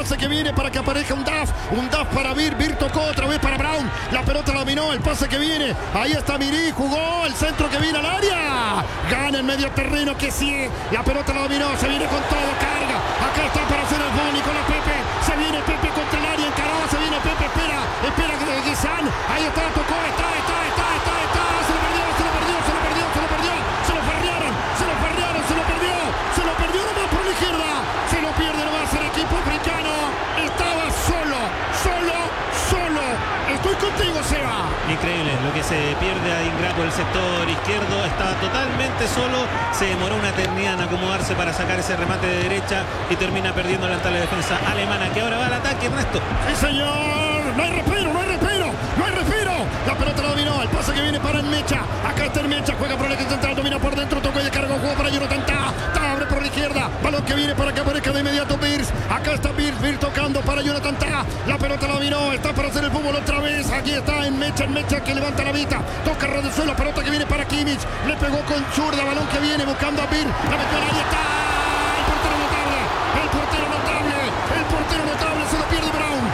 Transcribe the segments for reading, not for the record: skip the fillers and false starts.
pase que viene para que aparezca un DAF para Vir tocó otra vez para Brown, la pelota la dominó, el pase que viene, ahí está Mirí, jugó, el centro que viene al área, gana en medio terreno que sí, la pelota la dominó, se viene con todo, carga, acá está para hacer el gol Nicolás Pepe, se viene Pepe contra el área, encarado, se viene Pepe, espera que Guizán, ahí está, tocó, está, se lo perdió, nomás por la izquierda, se lo pierde nomás el equipo africano, estaba solo, estoy contigo, Seba. Increíble lo que se pierde a Ingra por el sector izquierdo, estaba totalmente solo, se demoró una eternidad en acomodarse para sacar ese remate de derecha y termina perdiendo la defensa alemana, que ahora va al ataque, Ernesto. Sí, señor, no hay respiro, la pelota la dominó, el pase que viene para Enmecha, acá está Enmecha, juega por el eje central, domina por dentro, toca y descarga, juego para Jonathan Ta, abre por la izquierda, balón que viene para que aparezca de inmediato Birz, acá está Birz tocando para Jonathan Ta, la pelota la dominó, está para hacer el fútbol otra vez, aquí está Enmecha que levanta la vista, toca ras del suelo, pelota que viene para Kimmich, le pegó con zurda, balón que viene buscando a Birz, la metió al área, está el portero notable, se lo pierde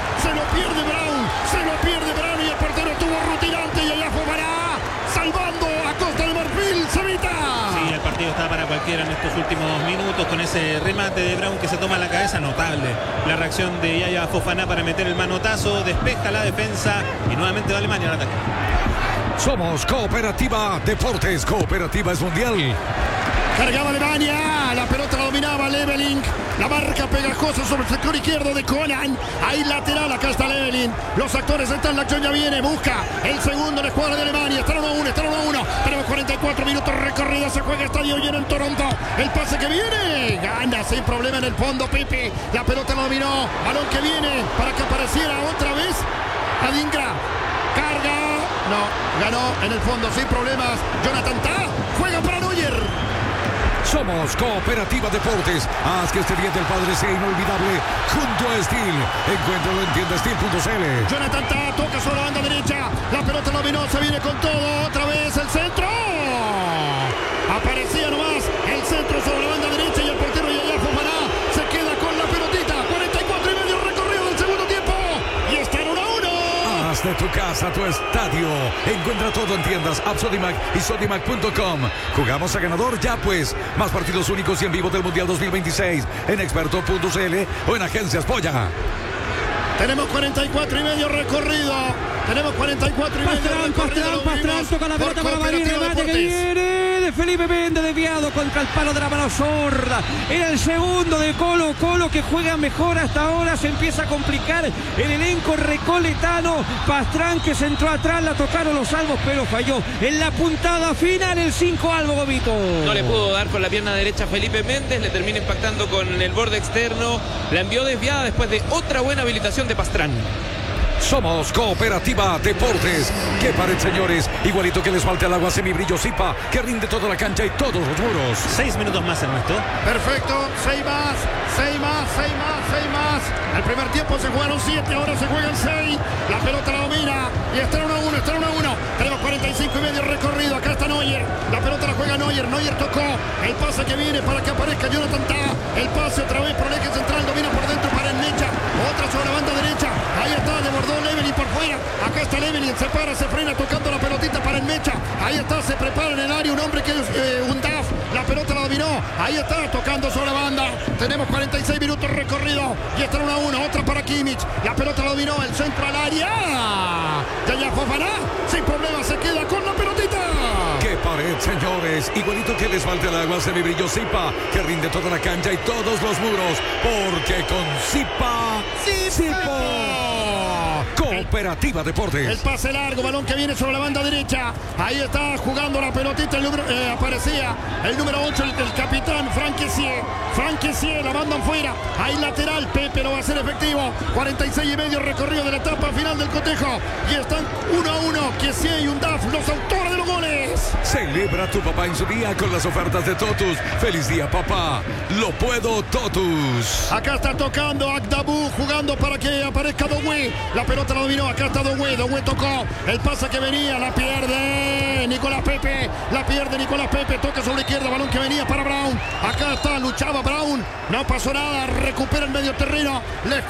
Brown, y el portero estuvo rutilante y allá Fofana salvando a Costa de Marfil, Cevita. Sí, el partido está para cualquiera en estos últimos minutos con ese remate de Brown que se toma la cabeza, notable la reacción de Yaya Fofana para meter el manotazo, despeja la defensa y nuevamente va Alemania al ataque. Somos Cooperativa Deportes, Cooperativa es mundial. Cargaba Alemania, la pelota la dominaba Leveling, la marca pegajosa sobre el sector izquierdo de Conan, ahí lateral, acá está Leveling, los actores están, la acción ya viene, busca el segundo en la escuadra de Alemania, están 1-1, tenemos 44 minutos recorridos, se juega estadio lleno en Toronto, el pase que viene, gana sin problema en el fondo Pepe, la pelota la dominó, balón que viene para que apareciera otra vez Adingra, carga, no, ganó en el fondo sin problemas, Jonathan Ta, juega para Neuer. Somos Cooperativa Deportes. Haz que este día del padre sea inolvidable junto a Steel. Encuéntralo en tiendasteel.cl. Jonathan Ta toca sobre la banda derecha. La pelota dominó, se viene con todo. Otra vez el centro. Aparecía nomás el centro sobre la banda derecha y el portero Yaya Fofana se queda con la pelotita. 44 y medio recorrido del segundo tiempo. Y está en 1-1. Haz de tu casa tu estadio. Encuentra todo en tiendas Sodimac y Sodimac.com. Jugamos a ganador ya pues. Más partidos únicos y en vivo del Mundial 2026 en experto.cl o en Agencias Polla. Tenemos 44 y medio recorrido. Pastrán toca la pelota para Marín, remate que viene de Felipe Méndez, desviado contra el palo de la mano sorda. Era el segundo de Colo que juega mejor hasta ahora, se empieza a complicar el elenco recoletano. Pastrán que se entró atrás, la tocaron los Albos pero falló en la puntada final el 5 Albo, Gomito. No le pudo dar con la pierna derecha a Felipe Méndez, le termina impactando con el borde externo, la envió desviada después de otra buena habilitación de Pastrán. Somos Cooperativa Deportes. ¡Qué pared, señores! Igualito que les falta el agua semibrillo Zipa, que rinde toda la cancha y todos los muros. 6 minutos más, Ernesto. Perfecto, 6 más. El primer tiempo se jugaron 7, ahora se juegan 6. La pelota la domina y está 1-1. Tenemos 45 y medio recorrido. Acá está Neuer. La pelota la juega Neuer. Neuer tocó. El pase que viene para que aparezca Jonathan Ta. El pase otra vez por el eje central. Domina por dentro para Enmecha. Otra sobre la banda derecha. Ahí está, desbordó Leveling por fuera. Acá está Leveling. Se para, se frena tocando la pelotita para Enmecha. Ahí está, se prepara en el área un hombre que es un DAF. La pelota la dominó. Ahí está, tocando sobre la banda. Tenemos 46 minutos recorrido. Y está 1-1. Otra para Kimmich. La pelota la dominó. El centro al área. Yaya Fofana. Sin problema se queda con la pelotita. ¡Qué pared, señores! Igualito que les falta el agua semibrillo Zipa, que rinde toda la cancha y todos los muros. Porque con Zipa... Cooperativa Deportes. El pase largo, balón que viene sobre la banda derecha. Ahí está jugando la pelotita. El número, aparecía el número 8, el capitán Franck Kessié, la mandan fuera. Ahí lateral, Pepe lo va a hacer efectivo. 46 y medio recorrido de la etapa final del cotejo. Y están 1-1. Kessié y un DAF, los autores de los goles. Celebra a tu papá en su día con las ofertas de Totus. ¡Feliz día, papá! ¡Lo puedo, Totus! Acá está tocando Agdabú, jugando para que aparezca Doué. La pelota la dominó, acá está Doué tocó. El pase que venía, la pierde Nicolás Pepe. Toca sobre la izquierda, balón que venía para Brown. Acá está, luchaba Brown. No pasó nada, recupera el medio terreno.